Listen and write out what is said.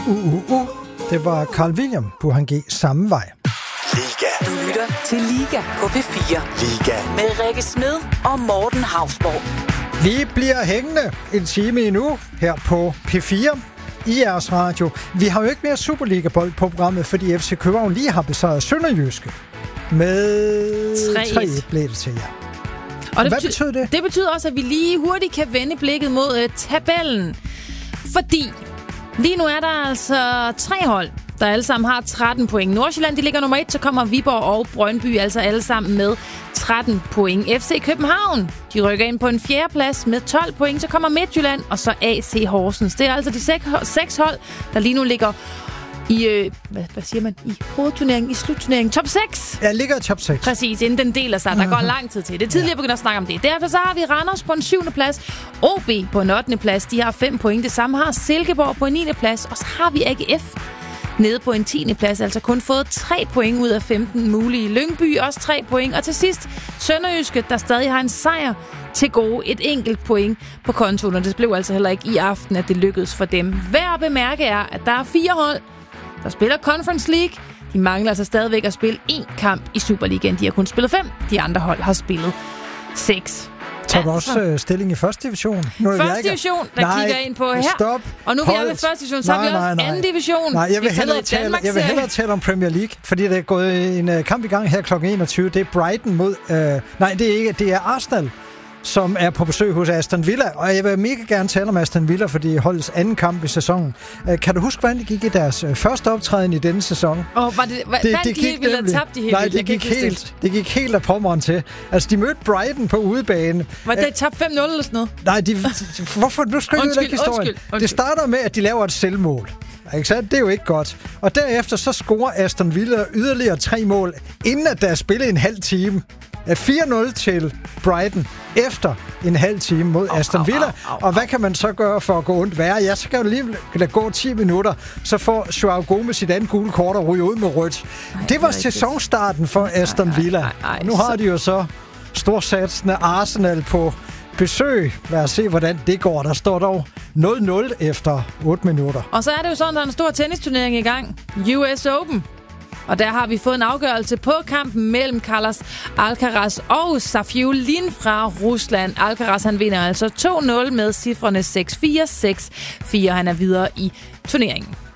Det var Carl William på Han G samme vej. Liga. Du lytter til Liga på P4. Liga. Med Rikke Smed og Morten Hausborg. Vi bliver hængende en time endnu her på P4 i jeres radio. Vi har jo ikke mere Superliga-bold på programmet, fordi FC København lige har besejret Sønderjyske med 3-1 blev det til jer. Og hvad betyder det? Det betyder også, at vi lige hurtigt kan vende blikket mod tabellen. Fordi lige nu er der altså 3 hold, der alle sammen har 13 point. Nordsjælland, de ligger nummer 1, så kommer Viborg og Brøndby altså alle sammen med 13 point. FC København, de rykker ind på en 4. plads med 12 point. Så kommer Midtjylland og så AC Horsens. Det er altså de 6 hold, der lige nu ligger i, hvad siger man, i hovedturneringen, i slutturneringen, top 6. Ja, ligger i top 6. Præcis, inden den deler sig. Der går lang tid til. Det er tidligere begyndt at snakke om det. Derfor så har vi Randers på en 7. plads, OB på en 8. plads. De har 5 point. Det samme har Silkeborg på en 9. plads. Og så har vi AGF nede på en 10. plads. Altså kun fået 3 point ud af 15 mulige. Lyngby også 3 point. Og til sidst Sønderjyske, der stadig har en sejr til gode. Et enkelt point på kontoen. Og det blev altså heller ikke i aften, at det lykkedes for dem. Værd at bemærke er, at der er 4 hold, der spiller Conference League. De mangler altså stadigvæk at spille 1 kamp i Superligaen. De har kun spillet 5. De andre hold har spillet 6. Tager du også stilling i første division? Første division, der kigger ind på her. Stop. Og nu er vi ved første division, så har vi også anden division. Nej, jeg vil hellere tale om Premier League, fordi der er gået en kamp i gang her kl. 21. Det er Brighton mod... nej, det er ikke. Det er Arsenal, som er på besøg hos Aston Villa. Og jeg vil mega gerne tale om Aston Villa, fordi holdets anden kamp i sæsonen. Kan du huske, hvordan det gik i deres første optræden i denne sæson? Det gik helt vildt tabt de helt. Nej, det gik helt af pommeren til. Altså, de mødte Brighton på udebane. Var det tabt 5-0 eller sådan noget? Nej, hvorfor? Nu skal jeg ikke historien. Undskyld. Det starter med, at de laver et selvmål. Ikke sandt? Det er jo ikke godt. Og derefter så scorer Aston Villa yderligere 3 mål, inden at der er spillet en halv time. 4-0 til Brighton efter en halv time mod Aston Villa. Og hvad kan man så gøre for at gå ondt værre? Ja, så kan du lige lade gå 10 minutter, så får Joao Gomez sit andet gule kort og ryge ud med rødt. Det var sæsonstarten for Aston Villa. Og nu har de jo så storsatsende Arsenal på besøg. Lad os se, hvordan det går. Der står dog 0-0 efter 8 minutter. Og så er det jo sådan, der er en stor tennisturnering i gang. US Open. Og der har vi fået en afgørelse på kampen mellem Carlos Alcaraz og Safiullin fra Rusland. Alcaraz, han vinder altså 2-0 med cifrene 6-4, 6-4. Han er videre i turneringen.